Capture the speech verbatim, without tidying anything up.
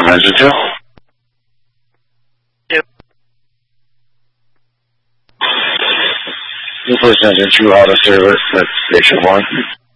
Measure two. Two. Your first engine two auto service, that's station one.